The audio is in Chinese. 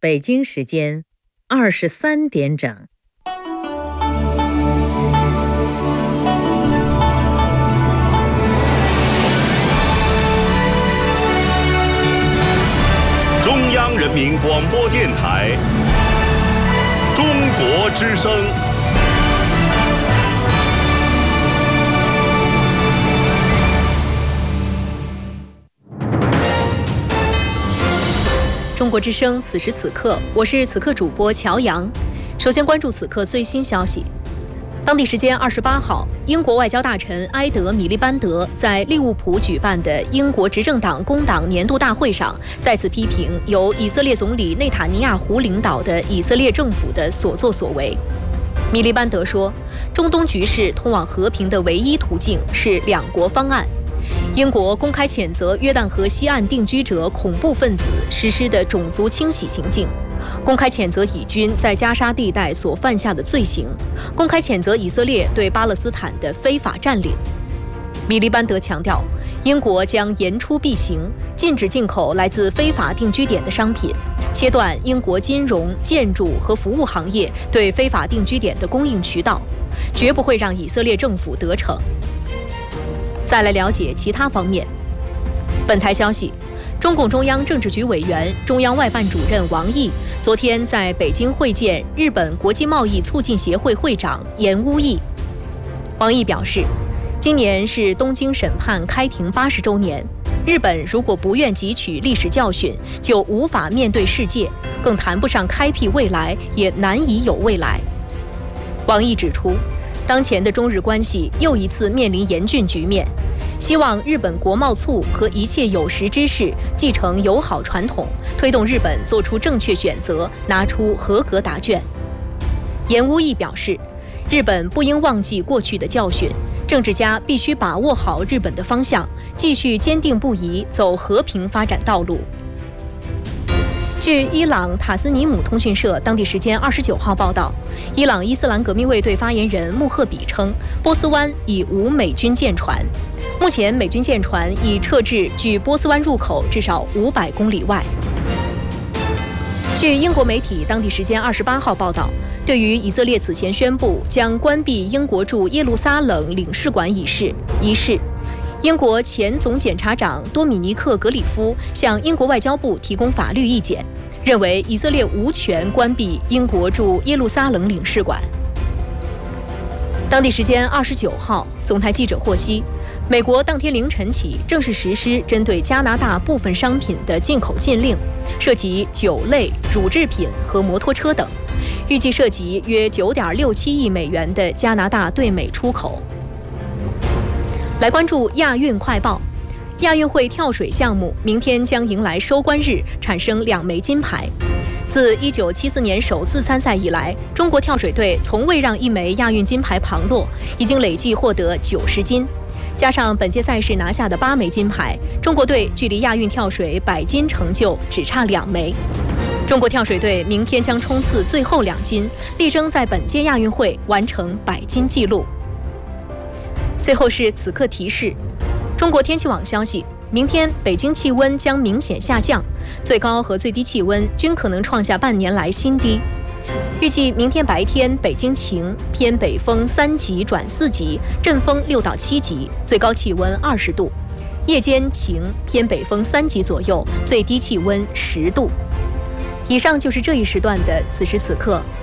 北京时间23点整。 中央人民广播电台中国之声。 中国之声，此时此刻，我是此刻主播乔阳。首先关注此刻最新消息。当地时间28号，英国外交大臣埃德·米利班德在利物浦举办的英国执政党工党年度大会上，再次批评由以色列总理内塔尼亚胡领导的以色列政府的所作所为。米利班德说，中东局势通往和平的唯一途径是两国方案。英国公开谴责约旦河西岸定居者恐怖分子实施的种族清洗行径，公开谴责以军在加沙地带所犯下的罪行，公开谴责以色列对巴勒斯坦的非法占领。米利班德强调，英国将言出必行，禁止进口来自非法定居点的商品，切断英国金融、建筑和服务行业对非法定居点的供应渠道，绝不会让以色列政府得逞。再来了解其他方面。本台消息，中共中央政治局委员、中央外办主任王毅昨天在北京会见日本国际贸易促进协会会长岩屋义。王毅表示，今年是东京审判开庭80周年，日本如果不愿汲取历史教训，就无法面对世界，更谈不上开辟未来，也难以有未来。王毅指出，当前的中日关系又一次面临严峻局面，希望日本国贸促和一切有识之士继承友好传统，推动日本做出正确选择，拿出合格答卷。岩屋义表示，日本不应忘记过去的教训，政治家必须把握好日本的方向，继续坚定不移走和平发展道路。据伊朗塔斯尼姆通讯社当地时间29号报道，伊朗伊斯兰革命卫队发言人穆赫比称，波斯湾已无美军舰船，目前美军舰船已撤至距波斯湾入口至少500公里外。据英国媒体当地时间28号报道，对于以色列此前宣布将关闭英国驻耶路撒冷领事馆一事，英国前总检察长多米尼克·格里夫向英国外交部提供法律意见，认为以色列无权关闭英国驻耶路撒冷领事馆。当地时间29号，总台记者获悉，美国当天凌晨起正式实施针对加拿大部分商品的进口禁令，涉及酒类、乳制品和摩托车等，预计涉及约9.67亿美元的加拿大对美出口。来关注亚运快报。亚运会跳水项目明天将迎来收官日，产生2枚金牌。自1974年首次参赛以来，中国跳水队从未让1枚亚运金牌旁落，已经累计获得90金。加上本届赛事拿下的8枚金牌，中国队距离亚运跳水100金成就只差2枚。中国跳水队明天将冲刺最后2金，力争在本届亚运会完成100金纪录。最后是此刻提示，中国天气网消息，明天北京气温将明显下降，最高和最低气温均可能创下半年来新低。预计明天白天北京晴，偏北风3级转4级，阵风6到7级，最高气温20度；夜间晴，偏北风3级左右，最低气温10度。以上就是这一时段的此时此刻，